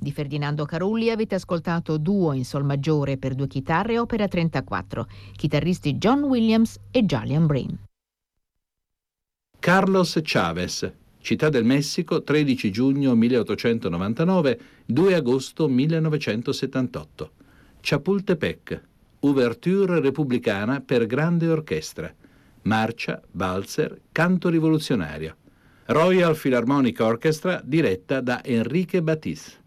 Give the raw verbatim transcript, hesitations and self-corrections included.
Di Ferdinando Carulli avete ascoltato Duo in sol maggiore per due chitarre, opera trentaquattro, chitarristi John Williams e Julian Bream. Carlos Chávez, Città del Messico, tredici giugno milleottocentonovantanove, due agosto millenovecentosettantotto. Chapultepec, Ouverture repubblicana per grande orchestra, marcia, valzer, canto rivoluzionario. Royal Philharmonic Orchestra diretta da Enrique Batiz.